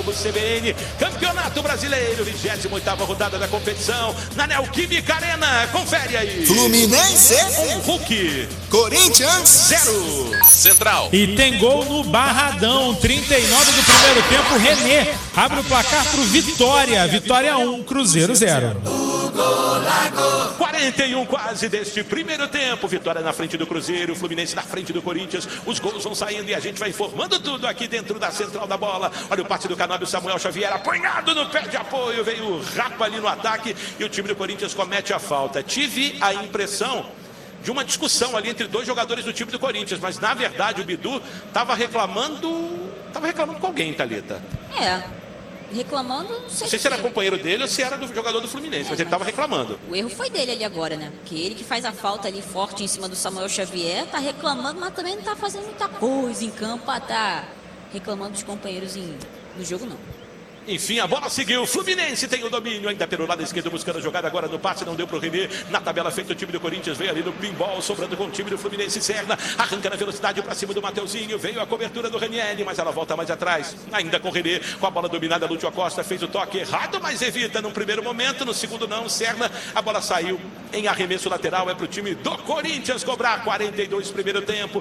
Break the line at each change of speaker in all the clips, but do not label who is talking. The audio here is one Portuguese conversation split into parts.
Globo CBN, Campeonato Brasileiro, 28ª rodada da competição, na Neoquímica Arena. Confere aí.
Fluminense
1, Hulk.
Corinthians
0.
Central.
E tem gol no Barradão, 39 do primeiro tempo, René abre o placar pro Vitória. Vitória 1, Cruzeiro 0.
41 quase deste primeiro tempo. Vitória na frente do Cruzeiro, Fluminense na frente do Corinthians. Os gols vão saindo e a gente vai informando tudo aqui dentro da central da bola. Olha o passe do Canóbio, Samuel Xavier apanhado no pé de apoio. Veio o Rapa ali no ataque e o time do Corinthians comete a falta. Tive a impressão de uma discussão ali entre dois jogadores do time do Corinthians, mas na verdade o Bidu estava reclamando com alguém, Thalita.
Reclamando, não sei
se era companheiro dele ou se era do jogador do Fluminense, mas ele estava reclamando.
O erro foi dele ali agora, né? Porque ele que faz a falta ali forte em cima do Samuel Xavier, tá reclamando, mas também não tá fazendo muita coisa em campo pra tá reclamando dos companheiros no jogo, não.
Enfim, a bola seguiu. Fluminense tem o domínio ainda pelo lado esquerdo, buscando a jogada agora no passe, não deu pro René. Na tabela feita, o time do Corinthians veio ali no pinball, sobrando com o time do Fluminense. Serna arranca na velocidade para cima do Mateuzinho. Veio a cobertura do Ranieri, mas ela volta mais atrás. Ainda com o René, com a bola dominada, Lúcio Acosta fez o toque errado, mas evita num primeiro momento. No segundo, não. Serna, a bola saiu em arremesso lateral. É pro time do Corinthians cobrar. 42 primeiro tempo,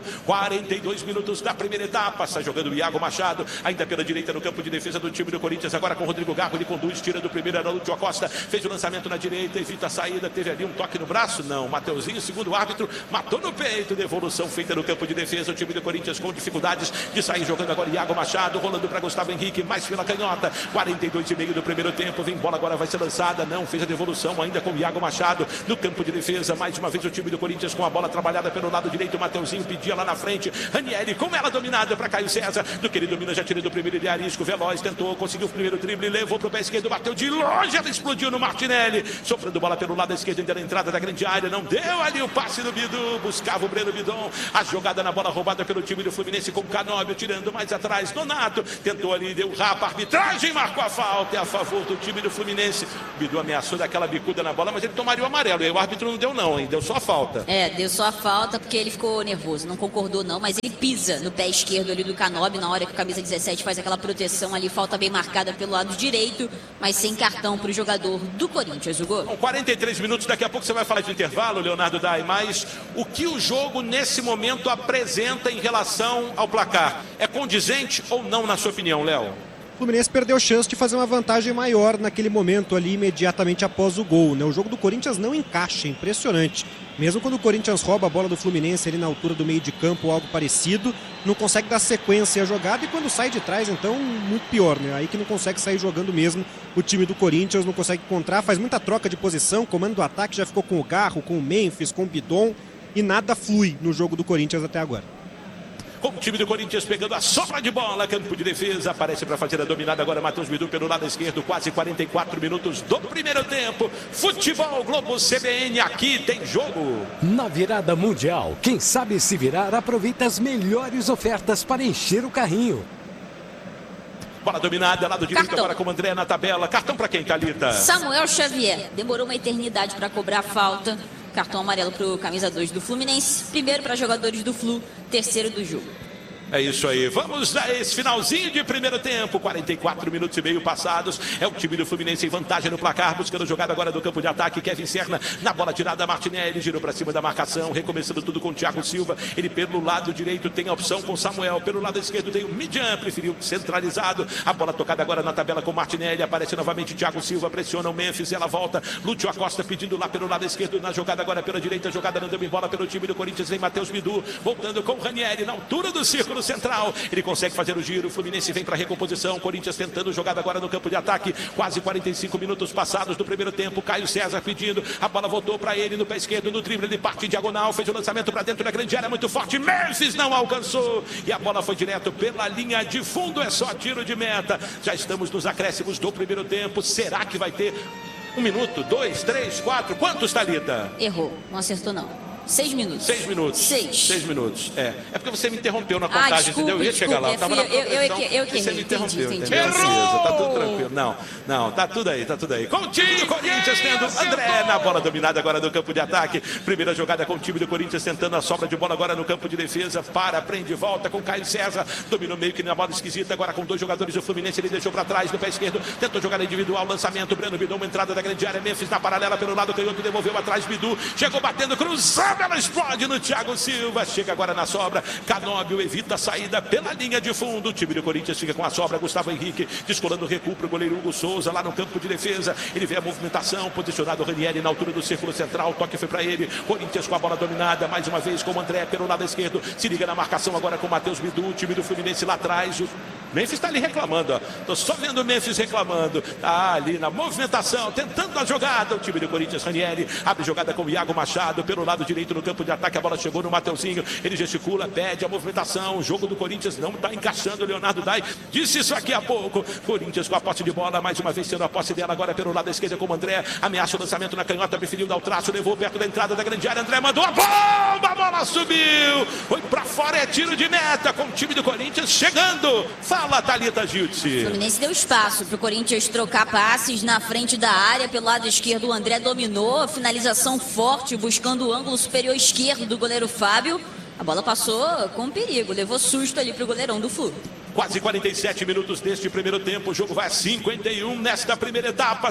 42 minutos da primeira etapa. Está jogando o Iago Machado, ainda pela direita no campo de defesa do time do Corinthians. Agora com o Rodrigo Garro, ele conduz, tira do primeiro, era Lúcio Acosta, fez o lançamento na direita, evita a saída, teve ali um toque no braço, não, Mateuzinho, segundo o árbitro, matou no peito, devolução feita no campo de defesa, o time do Corinthians com dificuldades de sair jogando agora Iago Machado, rolando para Gustavo Henrique, mais pela canhota, 42,5 do primeiro tempo, vem bola, agora vai ser lançada, não, fez a devolução ainda com o Iago Machado, no campo de defesa, mais uma vez o time do Corinthians com a bola trabalhada pelo lado direito, o Mateuzinho pedia lá na frente, Ranieri com ela dominada para Caio César, do que ele domina, já tirou do primeiro, ele arisco, veloz, tentou, conseguiu o primeiro drible, levou pro pé esquerdo, bateu de longe, ela explodiu no Martinelli, sofrendo bola pelo lado esquerdo, ainda na entrada da grande área, não deu ali o passe do Bidu, buscava o Breno Bidon, a jogada na bola roubada pelo time do Fluminense com o Canóbio, tirando mais atrás, Donato, tentou ali, deu rapa, arbitragem, marcou a falta, é a favor do time do Fluminense, Bidu ameaçou daquela bicuda na bola, mas ele tomaria o amarelo, e o árbitro não deu não, hein? Deu só a falta.
Deu só a falta porque ele ficou nervoso, não concordou não, mas ele pisa no pé esquerdo ali do Canóbio, na hora que o camisa 17 faz aquela proteção ali, falta bem marcada pelo lado direito, mas sem cartão para o jogador do Corinthians, Hugo.
Com 43 minutos, daqui a pouco você vai falar de intervalo, Leonardo Dai, mas o que o jogo nesse momento apresenta em relação ao placar? É condizente ou não, na sua opinião, Léo?
O Fluminense perdeu chance de fazer uma vantagem maior naquele momento ali, imediatamente após o gol, né? O jogo do Corinthians não encaixa, impressionante. Mesmo quando o Corinthians rouba a bola do Fluminense ali na altura do meio de campo ou algo parecido, não consegue dar sequência à jogada e quando sai de trás, então, muito pior, né? Aí que não consegue sair jogando mesmo o time do Corinthians, não consegue encontrar, faz muita troca de posição, comando do ataque já ficou com o Garro, com o Memphis, com o Bidon e nada flui no jogo do Corinthians até agora.
Com o time do Corinthians pegando a sobra de bola, campo de defesa, aparece para fazer a dominada agora Matheus Bidu pelo lado esquerdo, quase 44 minutos do primeiro tempo. Futebol Globo CBN, aqui tem jogo.
Na virada mundial, quem sabe se virar aproveita as melhores ofertas para encher o carrinho.
Bola dominada, lado direito agora com o André na tabela. Cartão para quem, Thalita?
Samuel Xavier, demorou uma eternidade para cobrar a falta. Cartão amarelo para o camisa 2 do Fluminense. Primeiro para jogadores do Flu, terceiro do jogo.
É isso aí, vamos a esse finalzinho de primeiro tempo, 44 minutos e meio passados, é o time do Fluminense em vantagem no placar, buscando jogada agora do campo de ataque, Kevin Serna, na bola tirada, Martinelli, girou para cima da marcação, recomeçando tudo com o Thiago Silva, ele pelo lado direito tem a opção com Samuel, pelo lado esquerdo tem o Midian, preferiu centralizado, a bola tocada agora na tabela com Martinelli, aparece novamente Thiago Silva, pressiona o Memphis, ela volta, Lúcio Acosta pedindo lá pelo lado esquerdo, na jogada agora pela direita, jogada não deu em bola pelo time do Corinthians, vem Matheus Bidu, voltando com o Ranieri, na altura do círculo central, ele consegue fazer o giro, o Fluminense vem para recomposição, Corinthians tentando jogada agora no campo de ataque, quase 45 minutos passados do primeiro tempo, Caio César pedindo, a bola voltou para ele no pé esquerdo, no drible, ele parte diagonal, fez o lançamento para dentro da grande área, muito forte, Memphis não alcançou, e a bola foi direto pela linha de fundo, é só tiro de meta, já estamos nos acréscimos do primeiro tempo, será que vai ter 1 minuto, 2, 3, 4, quantos, Thalita?
Errou, não acertou não. 6 minutos.
6 minutos. 6 minutos. É porque você me interrompeu na contagem,
desculpa,
entendeu? Eu ia chegar lá.
Eu que
você me interrompeu,
entendi.
Errou! Tá tudo tranquilo. Não, tá tudo aí. Com o time do Corinthians tendo André na bola dominada agora no campo de ataque. Primeira jogada com o time do Corinthians tentando a sobra de bola agora no campo de defesa. Prende, volta com Caio César. Dominou meio que na bola esquisita. Agora com 2 jogadores do Fluminense. Ele deixou pra trás no pé esquerdo. Tentou jogada individual, lançamento. Breno Bidon, uma entrada da grande área. Memphis na paralela pelo lado canhoto. Devolveu atrás. Bidu chegou batendo, cruzando. Ela explode no Thiago Silva. Chega agora na sobra. Canóbio evita a saída pela linha de fundo. O time do Corinthians fica com a sobra. Gustavo Henrique descolando o recuo para o goleiro Hugo Souza lá no campo de defesa. Ele vê a movimentação. Posicionado o Ranieri na altura do círculo central. O toque foi para ele. Corinthians com a bola dominada. Mais uma vez com o André pelo lado esquerdo. Se liga na marcação agora com o Matheus Bidu. O time do Fluminense lá atrás. O Memphis está ali reclamando. Tô só vendo o Memphis reclamando. Tá ali na movimentação. Tentando a jogada. O time do Corinthians, Ranieri. Abre jogada com o Iago Machado pelo lado direito no campo de ataque. A bola chegou no Mateuzinho. Ele gesticula, pede a movimentação. O jogo do Corinthians não está encaixando. O Leonardo Dai disse isso aqui há pouco. Corinthians com a posse de bola. Mais uma vez tendo a posse dela agora pelo lado esquerdo com o André. Ameaça o lançamento na canhota. Preferiu dar o traço. Levou perto da entrada da grande área. André mandou a bomba. A bola subiu. Foi para fora. É tiro de meta com o time do Corinthians chegando. Fala, Thalita Giltzi.
O Fluminense deu espaço para o Corinthians trocar passes na frente da área. Pelo lado esquerdo o André dominou. Finalização forte buscando o ângulo superior esquerdo do goleiro Fábio. A bola passou com perigo. Levou susto ali para o goleirão do Flu.
Quase 47 minutos deste primeiro tempo. O jogo vai a 51 nesta primeira etapa.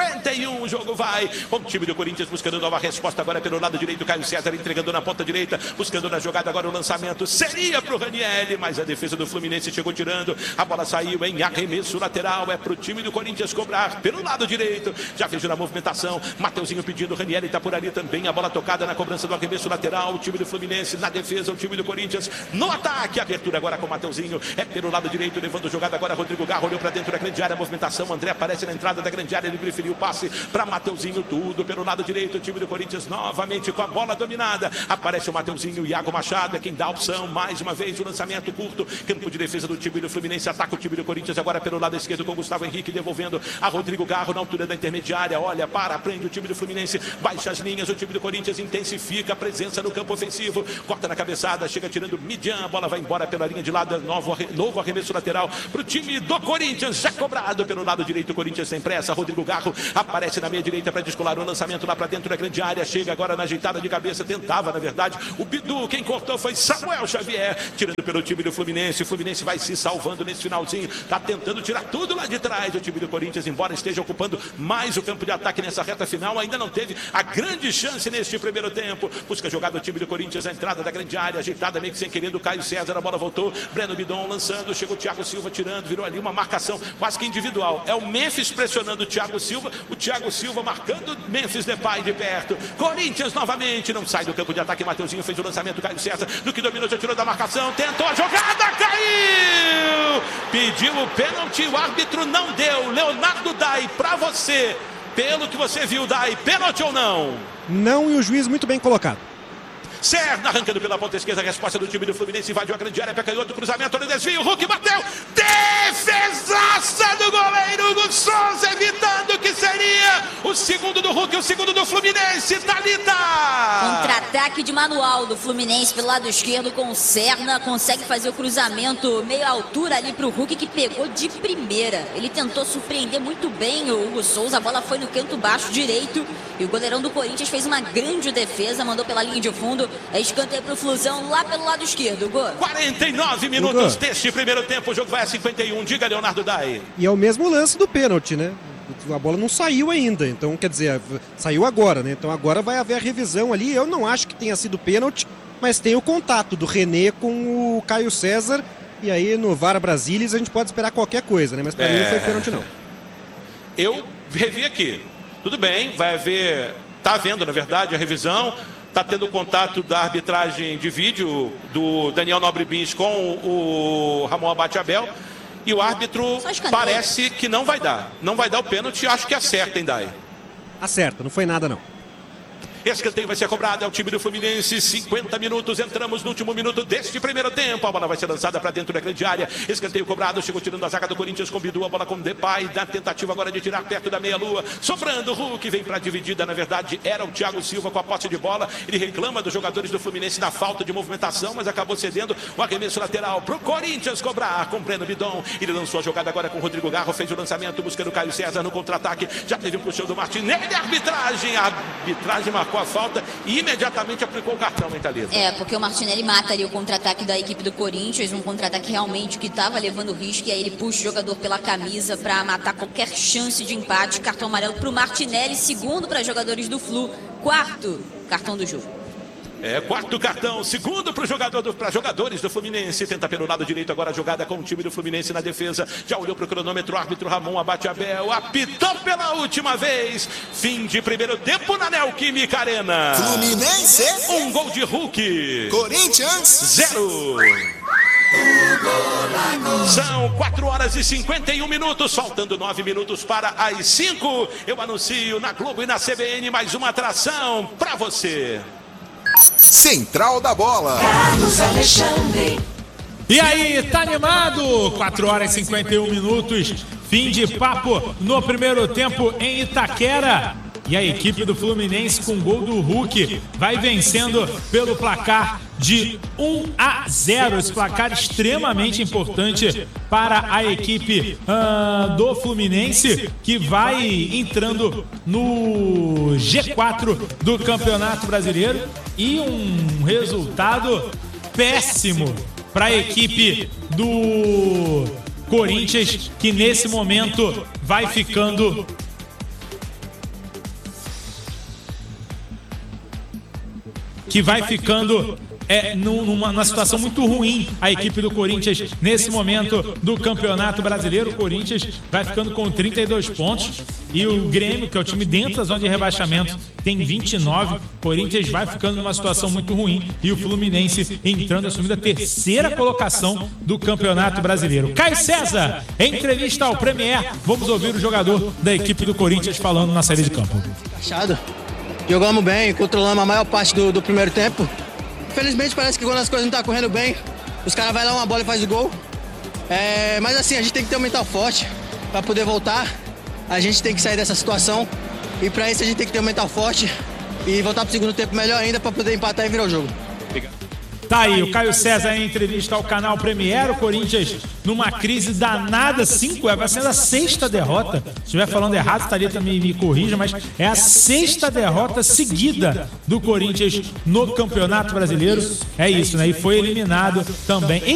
51 o jogo vai. Com o time do Corinthians buscando nova resposta agora pelo lado direito. Caio César entregando na ponta direita. Buscando na jogada agora o lançamento. Seria para o Ranieri, mas a defesa do Fluminense chegou tirando. A bola saiu em arremesso lateral. É para o time do Corinthians cobrar pelo lado direito. Já fez na movimentação. Mateuzinho pedindo. Ranieri está por ali também. A bola tocada na cobrança do arremesso lateral. O time do Fluminense na defesa. O time do Corinthians no ataque. Abertura agora com o Mateuzinho. É pelo lado direito, levando jogada agora, Rodrigo Garro olhou para dentro da grande área, movimentação, André aparece na entrada da grande área, ele preferiu o passe para Mateuzinho, tudo pelo lado direito, o time do Corinthians novamente com a bola dominada, aparece o Mateuzinho, o Iago Machado é quem dá a opção, mais uma vez o lançamento curto, campo de defesa do time do Fluminense, ataca o time do Corinthians agora pelo lado esquerdo com o Gustavo Henrique, devolvendo a Rodrigo Garro na altura da intermediária, olha, prende o time do Fluminense, baixa as linhas, o time do Corinthians intensifica a presença no campo ofensivo, corta na cabeçada, chega tirando Midian, a bola vai embora pela linha de lado, novo arremesso lateral para o time do Corinthians, já cobrado pelo lado direito, o Corinthians sem pressa, Rodrigo Garro aparece na meia direita para descolar o lançamento lá para dentro da grande área, chega agora na ajeitada de cabeça, tentava na verdade, o Bidu, quem cortou foi Samuel Xavier, tirando pelo time do Fluminense, o Fluminense vai se salvando nesse finalzinho, está tentando tirar tudo lá de trás, o time do Corinthians, embora esteja ocupando mais o campo de ataque nessa reta final, ainda não teve a grande chance neste primeiro tempo, busca jogada o time do Corinthians, a entrada da grande área, ajeitada meio que sem querer do Caio César, a bola voltou, Breno Bidon lançando, chegou o Thiago Silva tirando, virou ali uma marcação quase que individual. É o Memphis pressionando o Thiago Silva marcando o Memphis Depay de perto. Corinthians novamente, não sai do campo de ataque. Mateuzinho fez o lançamento, Caio César, no que dominou, já tirou da marcação, tentou a jogada, caiu! Pediu o pênalti, o árbitro não deu. Leonardo Dai, pra você, pelo que você viu, Dai, pênalti ou não?
Não, e o juiz muito bem colocado.
Serna arrancando pela ponta esquerda, a resposta do time do Fluminense, invadiu a grande área, pé canhoto, cruzamento no desvio, Hulk bateu, defesaça do goleiro Hugo Souza, evitando o que seria o segundo do Hulk, o segundo do Fluminense, Thalita!
Contra-ataque de manual do Fluminense pelo lado esquerdo com o Serna, consegue fazer o cruzamento meio altura ali pro Hulk, que pegou de primeira. Ele tentou surpreender muito bem o Hugo Souza, a bola foi no canto baixo direito e o goleirão do Corinthians fez uma grande defesa, mandou pela linha de fundo. É escanteio pro Flusão lá pelo lado esquerdo, Gol.
49 minutos deste primeiro tempo, o jogo vai a 51, diga Leonardo Dai.
E é o mesmo lance do pênalti, né? A bola não saiu ainda, então quer dizer, saiu agora, né? Então agora vai haver a revisão ali, eu não acho que tenha sido pênalti, mas tem o contato do René com o Caio César, e aí no VAR Brasilis a gente pode esperar qualquer coisa, né? Mas pra mim não foi pênalti não.
Eu revi aqui, tudo bem, vai haver, tá havendo na verdade a revisão. Está tendo contato da arbitragem de vídeo do Daniel Nobre Bins com o Ramon Abate Abel. E o árbitro parece que não vai dar. Não vai dar o pênalti, acho que acerta, hein, Dai?
Acerta, não foi nada não.
Escanteio vai ser cobrado, é o time do Fluminense. 50 minutos, entramos no último minuto deste primeiro tempo. A bola vai ser lançada para dentro da grande área. Escanteio cobrado, chegou tirando a zaga do Corinthians, convidou a bola com Depay, na tentativa agora de tirar perto da meia-lua. Sobrando, Hulk vem para a dividida, na verdade era o Thiago Silva com a posse de bola. Ele reclama dos jogadores do Fluminense da falta de movimentação, mas acabou cedendo o arremesso lateral pro Corinthians cobrar com Breno Bidon. Ele lançou a jogada agora com o Rodrigo Garro, fez o lançamento buscando o Caio César no contra-ataque. Já teve um puxão do Martinelli, a arbitragem marcou a falta e imediatamente aplicou o cartão, hein, Thalita?
Porque o Martinelli mata ali o contra-ataque da equipe do Corinthians, um contra-ataque realmente que estava levando risco, e aí ele puxa o jogador pela camisa para matar qualquer chance de empate. Cartão amarelo para o Martinelli, segundo para jogadores do Flu, quarto cartão do jogo.
Quarto cartão, segundo para jogadores do Fluminense. Tenta pelo lado direito agora a jogada com o time do Fluminense na defesa. Já olhou para o cronômetro, o árbitro Ramon abate Abel, apitou pela última vez. Fim de primeiro tempo na Neoquímica Arena.
Fluminense
1 gol de Hulk,
Corinthians
0. São 4 horas e 51 minutos, faltando 9 minutos para as 5. Eu anuncio na Globo e na CBN mais uma atração para você.
Central da Bola.
Carlos Alexandre.
E aí, tá animado? 4 horas e 51 minutos, fim de papo no primeiro tempo em Itaquera. E a equipe do Fluminense com gol do Hulk vai vencendo pelo placar de 1-0. Esse placar extremamente importante para a equipe do Fluminense, que vai entrando no G4 do Campeonato Brasileiro. E um resultado péssimo para a equipe do Corinthians, que nesse momento vai ficando numa situação muito ruim. A equipe do Corinthians nesse momento do Campeonato Brasileiro. O Corinthians vai ficando com 32 pontos e o Grêmio, que é o time dentro da zona de rebaixamento, tem 29. O Corinthians vai ficando numa situação muito ruim e o Fluminense entrando, assumindo a terceira colocação do Campeonato Brasileiro. Caio César, em entrevista ao Premier, vamos ouvir o jogador da equipe do Corinthians falando na saída de campo.
Jogamos bem, controlamos a maior parte do primeiro tempo. Infelizmente parece que quando as coisas não estão correndo bem, os caras vão lá uma bola e faz o gol. Mas assim, a gente tem que ter um mental forte para poder voltar. A gente tem que sair dessa situação e para isso a gente tem que ter um mental forte e voltar para o segundo tempo melhor ainda para poder empatar e virar o jogo.
Tá aí, o Caio César em entrevista ao canal Premier. O Corinthians numa crise danada, vai sendo a 6ª derrota. Se estiver falando errado, Thalita me corrija, mas é a 6ª derrota seguida do Corinthians no Campeonato Brasileiro. É isso, né? E foi eliminado também.